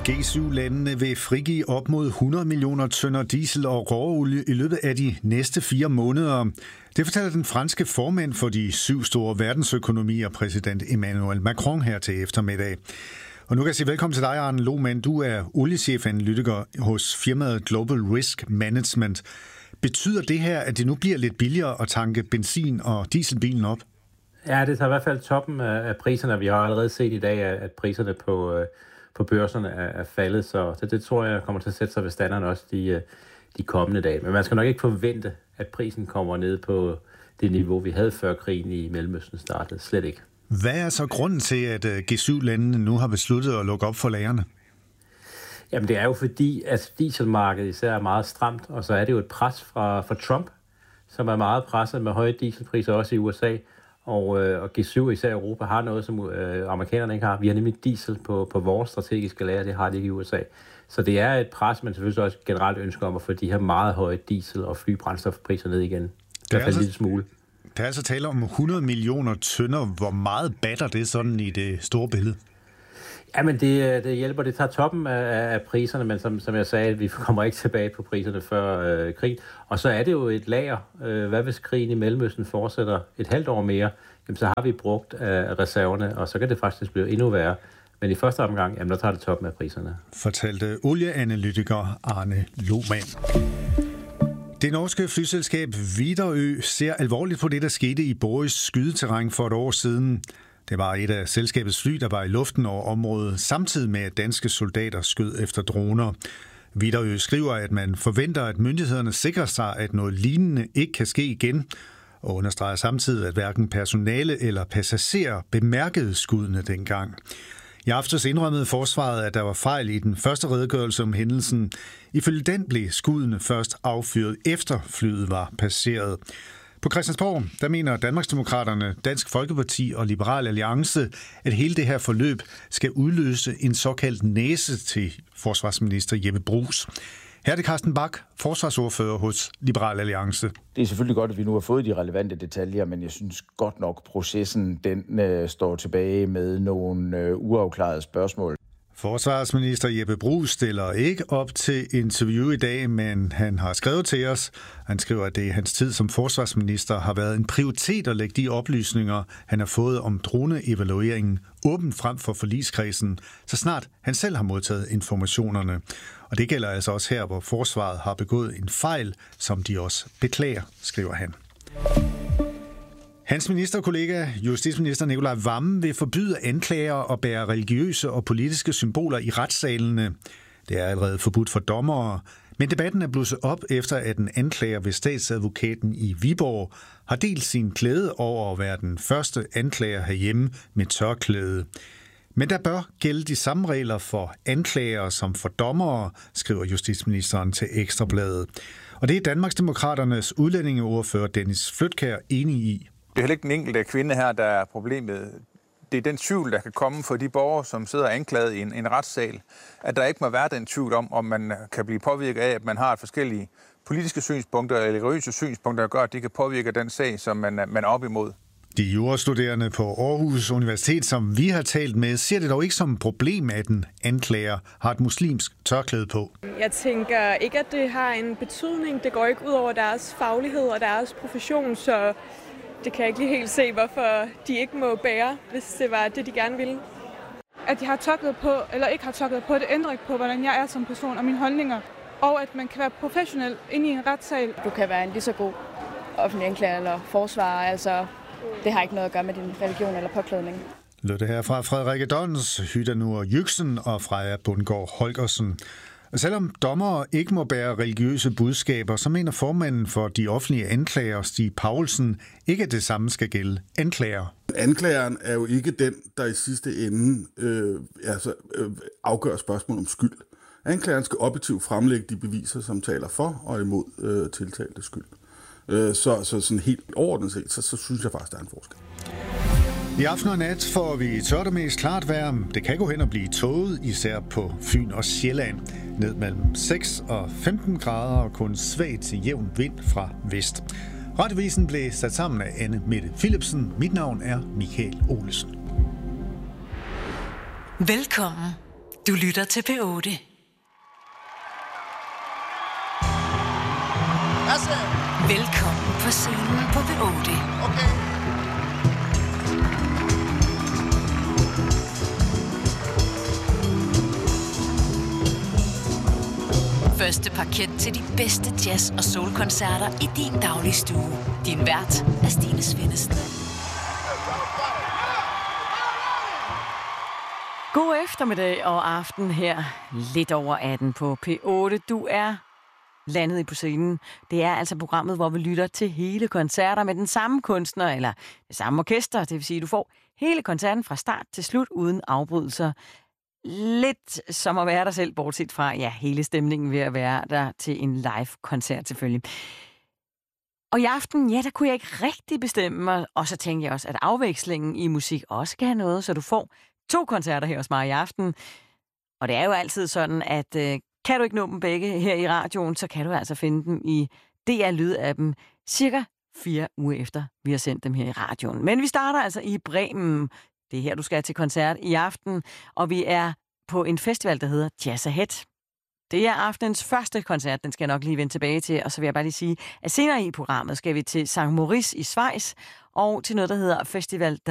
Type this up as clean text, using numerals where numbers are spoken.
G7-landene vil frigive op mod 100 millioner tønder diesel og råolie i løbet af de næste 4 måneder. Det fortæller den franske formand for de 7 store verdensøkonomier, præsident Emmanuel Macron, her til eftermiddag. Og nu kan jeg sige velkommen til dig, Arne Lohmann. Du er oliechefanalytiker hos firmaet Global Risk Management. Betyder det her, at det nu bliver lidt billigere at tanke benzin- og dieselbilen op? Ja, det tager i hvert fald toppen af priserne. Vi har allerede set i dag, at priserne på børserne er faldet, så det tror jeg kommer til at sætte sig ved standarden også de kommende dage. Men man skal nok ikke forvente, at prisen kommer ned på det niveau, vi havde før krigen i Mellemøsten startede. Slet ikke. Hvad er så grunden til, at G7-landene nu har besluttet at lukke op for lagrene? Jamen det er jo fordi, at dieselmarkedet især er meget stramt, og så er det jo et pres fra Trump, som er meget presset med høje dieselpriser også i USA. Og G7 især i Europa har noget, som amerikanerne ikke har. Vi har nemlig diesel på vores strategiske lager, det har de ikke i USA. Så det er et pres, men selvfølgelig også generelt ønsker om at få de her meget høje diesel- og flybrændstofpriser ned igen. Det er en lille smule. Der er altså tale om 100 millioner tønder. Hvor meget batter det sådan i det store billede? Jamen det hjælper, det tager toppen af priserne, men som jeg sagde, vi kommer ikke tilbage på priserne før krigen. Og så er det jo et lager. Hvad hvis krigen i Mellemøsten fortsætter et halvt år mere, jamen, så har vi brugt reserverne, og så kan det faktisk blive endnu værre. Men i første omgang, jamen, der tager det toppen af priserne. Fortalte olieanalytiker Arne Lohmann. Det norske flyselskab Widerøe ser alvorligt på det, der skete i Borris skydeterræn for et år siden. Det var et af selskabets fly, der var i luften over området, samtidig med at danske soldater skød efter droner. Widerøe skriver, at man forventer, at myndighederne sikrer sig, at noget lignende ikke kan ske igen, og understreger samtidig, at hverken personale eller passagerer bemærkede skuddene dengang. I aftes indrømmede forsvaret, at der var fejl i den første redegørelse om hændelsen. Ifølge den blev skuddene først affyret efter flyet var passeret. På Christiansborg, der mener Danmarksdemokraterne, Dansk Folkeparti og Liberal Alliance, at hele det her forløb skal udløse en såkaldt næse til forsvarsminister Jeppe Bruus. Her er det Carsten Bach, forsvarsordfører hos Liberal Alliance. Det er selvfølgelig godt, at vi nu har fået de relevante detaljer, men jeg synes godt nok, processen den står tilbage med nogle uafklarede spørgsmål. Forsvarsminister Jeppe Bruus stiller ikke op til interview i dag, men han har skrevet til os. Han skriver, at det i hans tid som forsvarsminister har været en prioritet at lægge de oplysninger, han har fået om droneevalueringen, åbent frem for forligskredsen, så snart han selv har modtaget informationerne. Og det gælder altså også her, hvor forsvaret har begået en fejl, som de også beklager, skriver han. Hans ministerkollega, justitsminister Nicolai Wammen, vil forbyde anklager at bære religiøse og politiske symboler i retssalene. Det er allerede forbudt for dommere, men debatten er blusset op efter, at en anklager ved statsadvokaten i Viborg har delt sin glæde over at være den første anklager herhjemme med tørklæde. Men der bør gælde de samme regler for anklager som for dommere, skriver justitsministeren til Ekstrabladet. Og det er Danmarksdemokraternes udlændingeordfører Dennis Flydtkjær enig i. Det er heller ikke den enkelte kvinde her, der er problemet. Det er den tvivl, der kan komme for de borgere, som sidder anklaget i en retssal. At der ikke må være den tvivl om man kan blive påvirket af, at man har forskellige politiske synspunkter eller religiøse synspunkter, der gør, at det kan påvirke den sag, som man er op imod. De jurastuderende på Aarhus Universitet, som vi har talt med, ser det dog ikke som et problem, at en anklager har et muslimsk tørklæde på. Jeg tænker ikke, at det har en betydning. Det går ikke ud over deres faglighed og deres profession, så det kan jeg ikke lige helt se, hvorfor de ikke må bære, hvis det var det, de gerne ville. At de har tørklæde på, eller ikke har tørklæde på, det ændrer ikke på, hvordan jeg er som person og mine holdninger. Og at man kan være professionel inde i en retssal. Du kan være en lige så god offentlig anklager eller forsvarer, altså det har ikke noget at gøre med din religion eller påklædning. Lød det her fra Frederikke Dons, Hydanur Jyksen og Freja Bundgaard Holgersen. Og selvom dommere ikke må bære religiøse budskaber, så mener formanden for de offentlige anklager, Stig Paulsen, ikke at det samme skal gælde anklager. Anklageren er jo ikke den, der i sidste ende afgør spørgsmål om skyld. Anklageren skal objektivt fremlægge de beviser, som taler for og imod tiltalte skyld. Så sådan helt overordnet set, så synes jeg faktisk, der er en forskel. I aften og nat får vi tørt og mest klart vejr. Det kan gå hen og blive tåget, især på Fyn og Sjælland. Ned mellem 6 og 15 grader og kun svag til jævn vind fra vest. Radiovisen blev sat sammen af Anne Mette Philipsen. Mit navn er Michael Olesen. Velkommen. Du lytter til P8. Velkommen på scenen på P8. Okay. Første parket til de bedste jazz- og soul-koncerter i din daglige stue. Din vært er Stine Svendsen. God eftermiddag og aften her, lidt over 18 på P8. Du er landet i på scenen. Det er altså programmet, hvor vi lytter til hele koncerter med den samme kunstner eller det samme orkester. Det vil sige, at du får hele koncerten fra start til slut uden afbrydelser. Lidt som at være der selv, bortset fra hele stemningen ved at være der til en live-koncert selvfølgelig. Og i aften, der kunne jeg ikke rigtig bestemme mig, og så tænkte jeg også, at afvekslingen i musik også kan have noget, så du får 2 koncerter her hos mig i aften. Og det er jo altid sådan, at kan du ikke nå dem begge her i radioen, så kan du altså finde dem i DR Lyd-appen cirka 4 uger efter, vi har sendt dem her i radioen. Men vi starter altså i Bremen. Det er her, du skal til koncert i aften, og vi er på en festival, der hedder Jazz Ahead. Det er aftenens første koncert, den skal jeg nok lige vende tilbage til, og så vil jeg bare lige sige, at senere i programmet skal vi til St. Moritz i Schweiz, og til noget, der hedder Festival